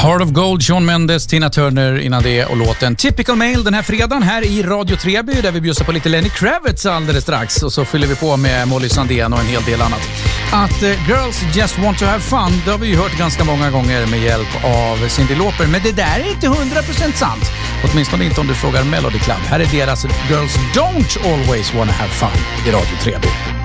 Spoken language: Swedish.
Heart of Gold, Shawn Mendes, Tina Turner innan det och låten Typical Male den här fredagen här i Radio Treby där vi bjussar på lite Lenny Kravitz alldeles strax och så fyller vi på med Molly Sandén och en hel del annat. Att Girls Just Want To Have Fun, det har vi ju hört ganska många gånger med hjälp av Cyndi Lauper, men det där är inte 100% sant. Åtminstone inte om du frågar Melody Club. Här är deras Girls Don't Always Wanna Have Fun i Radio Treby.